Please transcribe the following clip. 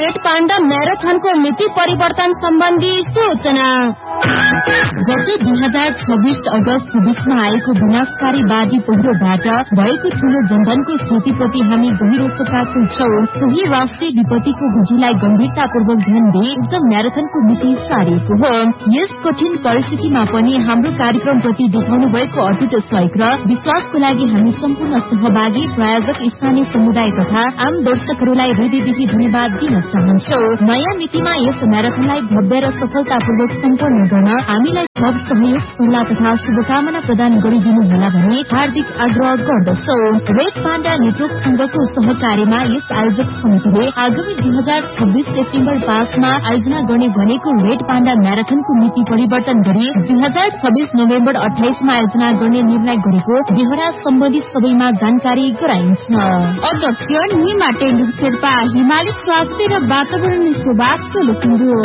Red panda म्याराथनको मिति परिवर्तन सम्बन्धी सूचना। गते 2026 अगस्त 26मा आएको विनाशकारी बाढ़ी पहिरोबाट भएको ठूलो जनधनको क्षतिप्रति हामी गहिरो शोकाकुल छौं। सोही राष्ट्रिय विपत्तिको गुठीलाई गम्भीरतापूर्वक ध्यान दिई उक्त म्याराथनको मिति सारिएको हो। यस कठिन परिस्थितिमा पनि हाम्रो कार्यक्रमप्रति देखाउनु भएको अटुट सहयोग र विश्वासको लागि हामी सम्पूर्ण सहभागी प्रायोजक स्थानीय समुदाय तथा आम दर्शकहरूलाई हृदयदेखि धन्यवाद दिन चाहन्छौं। नयाँ मितिमा यस म्याराथनलाई भव्य र सफलतापूर्वक सम्पन्न गर्न हामीलाई थप सहयोग सल्लाह तथा शुभकामना प्रदान गरिदिनुहोला भनी हार्दिक आग्रह गर्दछौ। रेड पाण्डा नेटवर्क संघको सहकार्यमा यस आयोजक समितिले आगामी 2026 सेप्टेम्बर 5 मा आयोजना गर्ने भनेको रेड पाण्डा म्याराथनको मिति परिवर्तन गरी 2026 नोभेम्बर 28 मा आयोजना गर्ने निर्णय गरेको बेहोरा सम्बन्धित सबैमा जानकारी गराइन्छ। अध्यक्ष निमा टेन्डु शेर्पा, हिमाली स्वास्थ्य र वातावरण सेवा सोलुखुम्बु।